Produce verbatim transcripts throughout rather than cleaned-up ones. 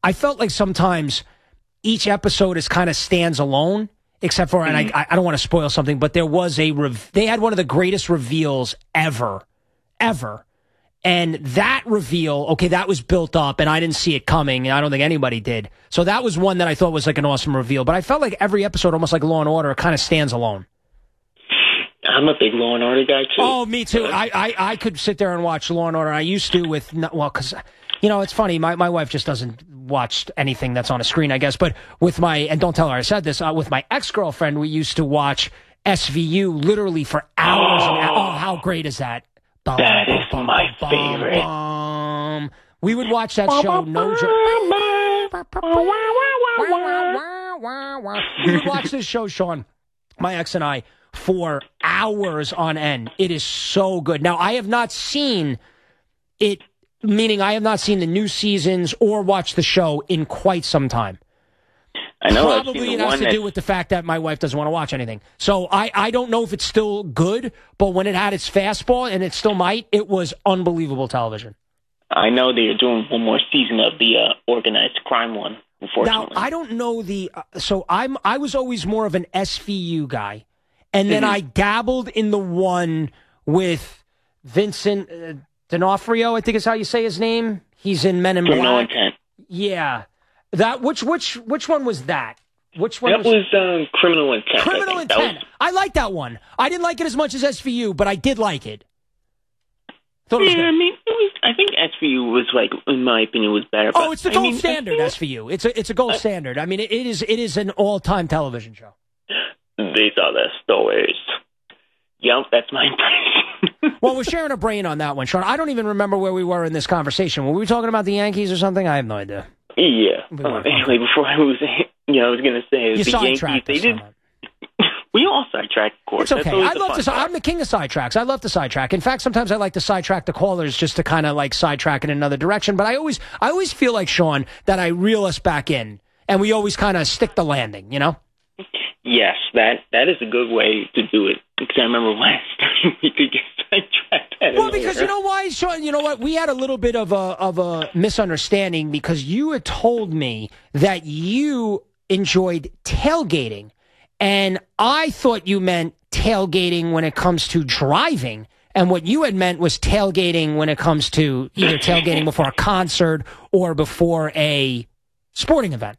I felt like sometimes each episode is kind of stands alone, except for, mm-hmm. and I, I don't want to spoil something, but there was a, rev- they had one of the greatest reveals ever, ever. And that reveal, okay, that was built up, and I didn't see it coming, and I don't think anybody did. So that was one that I thought was like an awesome reveal. But I felt like every episode, almost like Law and Order, kind of stands alone. I'm a big Law and Order guy, too. Oh, me too. I, I, I could sit there and watch Law and Order. I used to with, well, because, you know, it's funny. My, my wife just doesn't watch anything that's on a screen, I guess. But with my, and don't tell her I said this, uh, with my ex-girlfriend, we used to watch S V U literally for hours. Oh, and hours. Oh, how great is that? Bum, that bum, is bum, my bum, favorite. Bum. We would watch that show, no joke. We would watch this show, Sean, my ex and I, for hours on end. It is so good. Now, I have not seen it, meaning I have not seen the new seasons or watched the show in quite some time. I know. Probably it has to do with the fact that my wife doesn't want to watch anything. So I, I don't know if it's still good, but when it had its fastball, and it still might, it was unbelievable television. I know they're doing one more season of the uh, organized crime one, unfortunately. Now, I don't know the... Uh, so I'm, I was always more of an S V U guy, and then mm-hmm. I dabbled in the one with Vincent uh, D'Onofrio, I think is how you say his name. He's in Men in Criminal Black. Intent. Yeah. That which which which one was that? Which one? That was, was um, Criminal Intent. Criminal I Intent. Was... I like that one. I didn't like it as much as S V U, but I did like it. Thought it was yeah, good. I mean, it was, I think S V U was like, in my opinion, was better. Oh, it's the I gold mean, standard. S V U. It's a it's a gold uh, standard. I mean, it, it is it is an all time television show. These are the stories. Yep, that's my impression. Well, we're sharing a brain on that one, Sean. I don't even remember where we were in this conversation. Were we talking about the Yankees or something? I have no idea. Yeah. Uh, anyway, before I was, you know, I was going to say you the Yankees. They did. We all sidetrack, of course. It's okay. I love to. Part. I'm the king of sidetracks. I love to sidetrack. In fact, sometimes I like to sidetrack the callers just to kind of like sidetrack in another direction. But I always, I always feel like, Sean, that I reel us back in, and we always kind of stick the landing. You know. Yes, that that is a good way to do it. Because I remember last time we could get sidetracked. Well, because you know why, Sean? You know what? We had a little bit of a of a misunderstanding because you had told me that you enjoyed tailgating, and I thought you meant tailgating when it comes to driving, and what you had meant was tailgating when it comes to either tailgating before a concert or before a sporting event.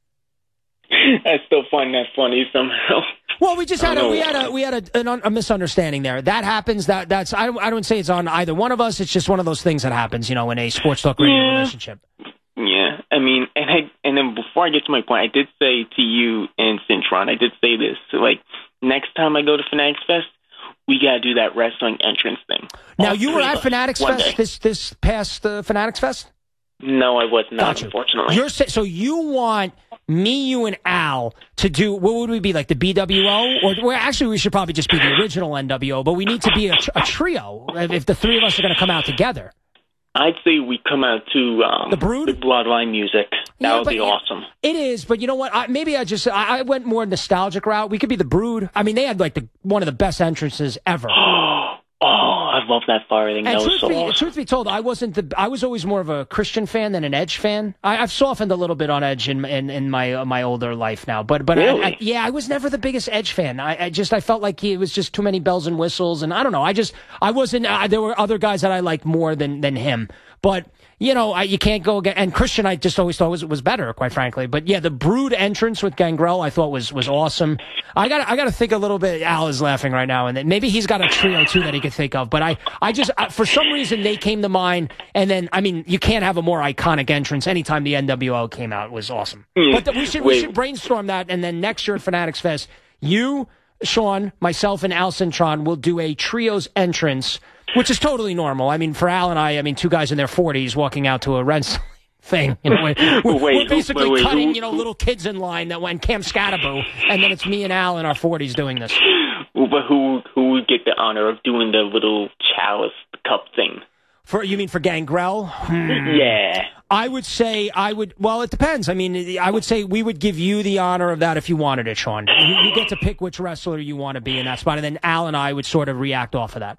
I still find that funny somehow. Well, we just had a we had a we had a, a, a misunderstanding there. That happens. That that's I I don't say it's on either one of us. It's just one of those things that happens, you know, in a sports talk radio yeah. relationship. Yeah, I mean, and I and then before I get to my point, I did say to you and Cintron, I did say this. So like next time I go to Fanatics Fest, we gotta do that wrestling entrance thing. Now you were at Fanatics Fest day. this this past uh, Fanatics Fest. No, I was not, gotcha. Unfortunately. You're so you want me, you, and Al to do, what would we be, like the B W O? Or well, actually, we should probably just be the original N W O, but we need to be a, a trio if the three of us are going to come out together. I'd say we come out to um, the Brood, the Bloodline music. That yeah, would be awesome. It is, but you know what? I, maybe I just I, I went more nostalgic route. We could be the Brood. I mean, they had like the one of the best entrances ever. Oh, I love that fire thing. And that truth, was so be, awesome. truth be told, I wasn't the. I was always more of a Christian fan than an Edge fan. I, I've softened a little bit on Edge in in, in my uh, my older life now, but but really? I, I, yeah, I was never the biggest Edge fan. I, I just I felt like he, it was just too many bells and whistles, and I don't know. I just I wasn't. Uh, there were other guys that I liked more than than him, but. You know, I, you can't go again. And Christian, I just always thought was was better, quite frankly. But yeah, the Brood entrance with Gangrel, I thought was was awesome. I got I got to think a little bit. Al is laughing right now, and maybe he's got a trio too that he could think of. But I I just I, for some reason they came to mind. And then I mean, you can't have a more iconic entrance. Anytime the N W O came out, it was awesome. Mm, but the, we should Wait. we should brainstorm that, and then next year at Fanatics Fest, you, Sean, myself, and Al Cintron will do a trios entrance. Which is totally normal. I mean, for Al and I, I mean, two guys in their forties walking out to a wrestling thing. You know, we're, we're, wait, we're basically wait, wait, cutting, who, you know, little kids in line that went Camp Scattaboo, and then it's me and Al in our forties doing this. But who who would get the honor of doing the little chalice cup thing? For you mean for Gangrel? Hmm. Yeah. I would say I would. Well, it depends. I mean, I would say we would give you the honor of that if you wanted it, Sean. You, you get to pick which wrestler you want to be in that spot, and then Al and I would sort of react off of that.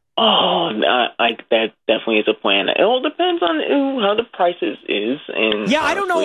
Oh, I, I, that definitely is a plan. It all depends on ooh, how the prices is. And yeah, I don't know.